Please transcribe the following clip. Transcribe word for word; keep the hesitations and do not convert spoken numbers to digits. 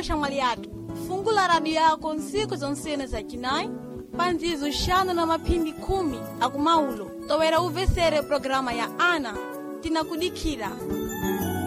shamwali yatu. Fungula radio yako nsiku zonsene za kinai, panzizo shano na mapindi kumi akumaulo. Towera uvesere programa ya Ana, tinakudikira.